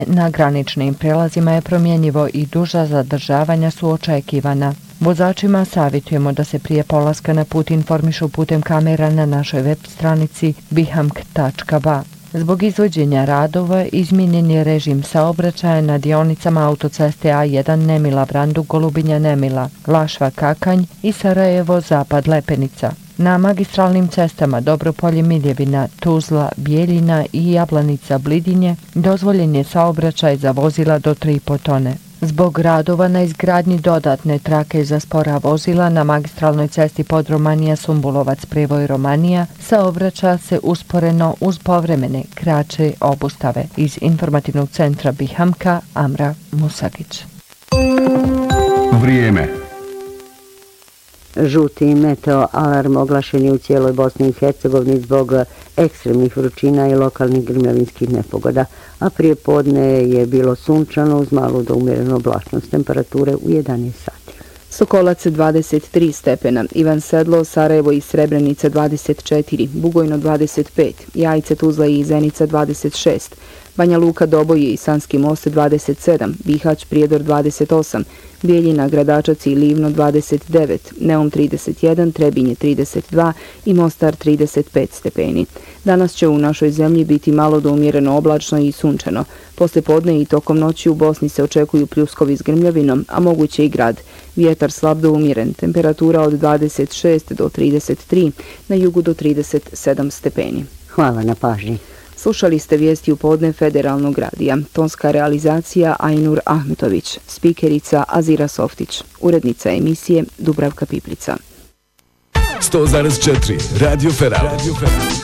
Na graničnim prelazima je promjenjivo i duža zadržavanja su očekivana. Vozačima savjetujemo da se prije polaska na put informišu putem kamera na našoj web stranici bihamk.ba. Zbog izvođenja radova izmijenjen je režim saobraćaja na dionicama autoceste A1 Nemila-Branduk, Golubinja-Nemila, Lašva-Kakanj i Sarajevo-Zapad-Lepenica. Na magistralnim cestama Dobropolje-Miljevina, Tuzla, Bijeljina i Jablanica-Blidinje dozvoljen je saobraćaj za vozila do 3,5 tone. Zbog radova na izgradnji dodatne trake za spora vozila na magistralnoj cesti Podromanija-Sumbulovac-Prevoj-Romanija saobraća se usporeno uz povremene kraće obustave. Iz informativnog centra Bihamka, Amra Musagić. Vrijeme. Žuti meteo alarm oglašen je u cijeloj Bosni i Hercegovini zbog ekstremnih vrućina i lokalnih grmljavinskih nepogoda, a prije podne je bilo sunčano uz malu do umjerenu oblačnost, temperature u 11 sati. Sokolac 23 stepena, Ivan Sedlo, Sarajevo i Srebrenica 24, Bugojno 25, Jajce, Tuzla i Zenica 26, Banja Luka, Doboj i Sanski Most 27, Bihać, Prijedor 28, Bijeljina, Gradačac i Livno 29, Neum 31, Trebinje 32 i Mostar 35 stepeni. Danas će u našoj zemlji biti malo do umjereno oblačno i sunčano. Posle podne i tokom noći u Bosni se očekuju pljuskovi s grmljavinom, a moguće i grad. Vjetar slab do umjeren, temperatura od 26 do 33, na jugu do 37 stepeni. Hvala na pažnji. Slušali ste vijesti u podne Federalnog radija. Tonska realizacija Ajnur Ahmetović, spikerica Azira Softić, urednica emisije Dubravka Piplica. 100,4 Radio Feral.